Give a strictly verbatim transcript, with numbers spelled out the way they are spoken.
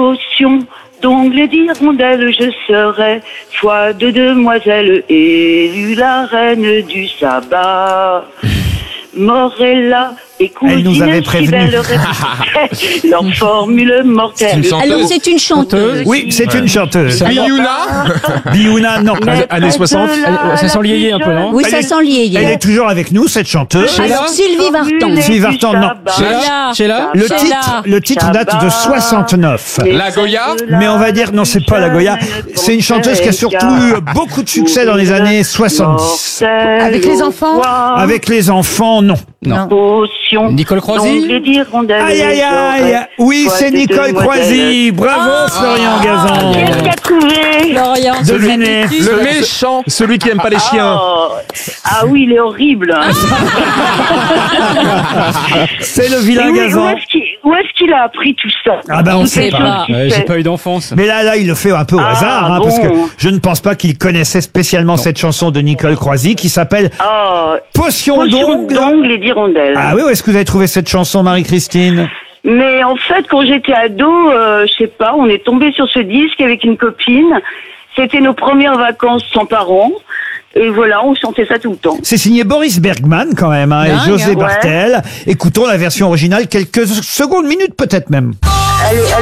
Potion d'ongles d'hirondelle, je serai foi de demoiselle, élue la reine du sabbat. Morella et Elle nous avait cousine prévenu. si belle répétaient leur formule mortelle. Alors c'est une chanteuse. Oui, c'est une chanteuse. Biouna. Biouna, non. Mais années soixante. la- Ça sent la le yéyé plus un peu, non jeune. Oui, Elle ça est- sent le Elle yéyé. est toujours avec nous, cette chanteuse. Alors Sylvie Vartan. Sylvie Vartan, non. Sheila. Sheila. Le Sheila. titre, le titre date de soixante-neuf. La Goya. Mais on va dire, non, c'est pas la Goya. C'est une chanteuse qui a surtout eu beaucoup de succès dans les années soixante-dix. Avec les enfants Avec les enfants, non. Non. Potion. Nicole Croisy. d'ongles d'hirondelle, Aïe, aïe, aïe. j'aurai Oui, foi c'est de Nicole demoiselle. Croisy. Bravo, Florian Gazan. Qu'est-ce qu'il a trouvé? Florian. Devinez. Le méchant. Celui qui aime pas les chiens. Oh. Ah oui, il est horrible. C'est le Et vilain où, où Gazan. est-ce qu'il où est-ce qu'il a appris tout ça? Ah ben, on Toutes sait les pas. choses qu'il Ouais, fait. j'ai pas eu d'enfance. Mais là, là, il le fait un peu au Ah, hasard, hein, bon. parce que je ne pense pas qu'il connaissait spécialement cette chanson de Nicole Croisy qui s'appelle Oh, Potion potion d'ongles. d'ongles et d'hirondelle. Ah oui, où est-ce que vous avez trouvé cette chanson, Marie-Christine? Mais en fait, quand j'étais ado, euh, je sais pas, on est tombé sur ce disque avec une copine. C'était nos premières vacances sans parents. Et voilà, on chantait ça tout le temps. C'est signé Boris Bergman quand même, hein, et Dingue, José ouais. Bartel. Écoutons la version originale quelques secondes, minutes peut-être même. Elle est- elle